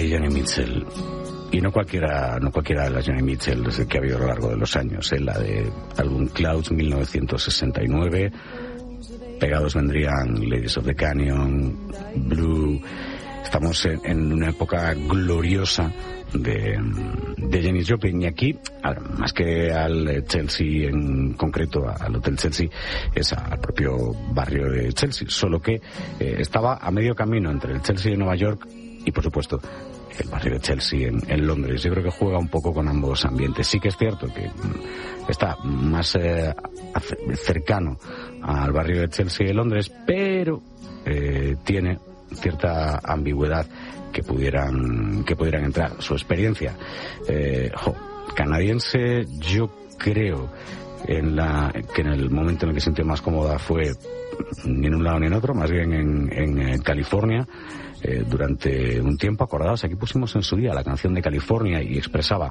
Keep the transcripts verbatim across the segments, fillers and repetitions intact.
de Joni Mitchell. Y no cualquiera, no cualquiera de las Joni Mitchell que ha habido a lo largo de los años, ¿eh? La de álbum Clouds mil novecientos sesenta y nueve, pegados vendrían Ladies of the Canyon, Blue. Estamos en, en una época gloriosa de, de Janis Joplin, y aquí, más que al Chelsea en concreto, al Hotel Chelsea, es al propio barrio de Chelsea, solo que eh, estaba a medio camino entre el Chelsea de Nueva York y, por supuesto, el barrio de Chelsea en, en Londres. Yo creo que juega un poco con ambos ambientes. Sí que es cierto que está más eh, cercano al barrio de Chelsea de Londres, pero eh, tiene cierta ambigüedad que pudieran que pudieran entrar. Su experiencia eh, jo, canadiense, yo creo en la que en el momento en el que se sintió más cómoda fue ni en un lado ni en otro, más bien en, en, en California. Eh, durante un tiempo, acordados, aquí pusimos en su día la canción de California y expresaba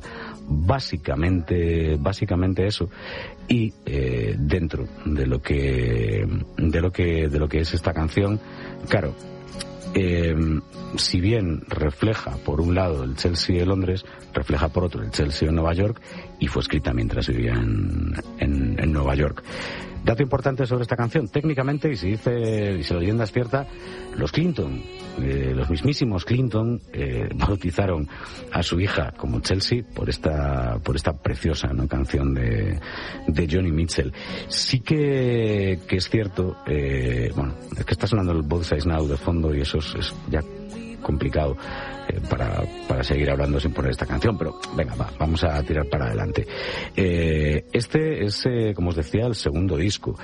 básicamente básicamente eso. Y eh, dentro de lo que de lo que de lo que es esta canción, claro, eh, si bien refleja por un lado el Chelsea de Londres, refleja por otro el Chelsea de Nueva York, y fue escrita mientras vivía en, en, en Nueva York. Dato importante sobre esta canción, técnicamente, y si dice, y si la leyenda es cierta, los Clinton, eh, los mismísimos Clinton, eh, bautizaron a su hija como Chelsea por esta, por esta preciosa, ¿no?, canción de, de Joni Mitchell. Sí que, que es cierto, eh, bueno, es que está sonando el Both Sides Now de fondo y eso es, es ya complicado eh, para, para seguir hablando sin poner esta canción, pero venga, va, vamos a tirar para adelante. Eh, este es, eh, como os decía, el segundo disco.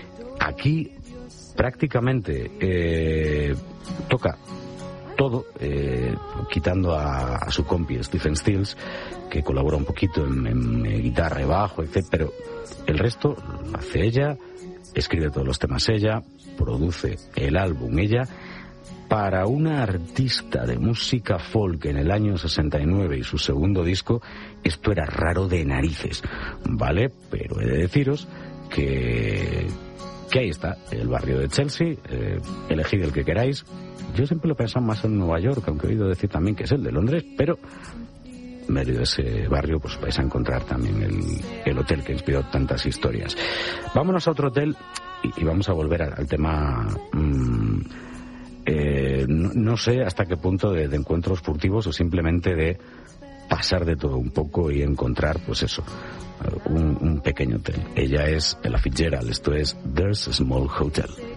Aquí prácticamente eh, toca todo, eh, quitando a, a su compi Stephen Stills, que colabora un poquito en, en, en guitarra y bajo, etcétera, pero el resto lo hace ella, escribe todos los temas ella, produce el álbum ella. Para una artista de música folk en el año sesenta y nueve y su segundo disco, esto era raro de narices, ¿vale? Pero he de deciros que, que ahí está, el barrio de Chelsea, eh, elegid el que queráis. Yo siempre lo he pensado más en Nueva York, aunque he oído decir también que es el de Londres, pero en medio de ese barrio pues vais a encontrar también el, el hotel que inspiró tantas historias. Vámonos a otro hotel y, y vamos a volver al, al tema... Mmm, Eh, no, no sé hasta qué punto de, de encuentros furtivos o simplemente de pasar de todo un poco y encontrar, pues eso, un, un pequeño hotel. Ella es Ella Fitzgerald, esto es There's a Small Hotel.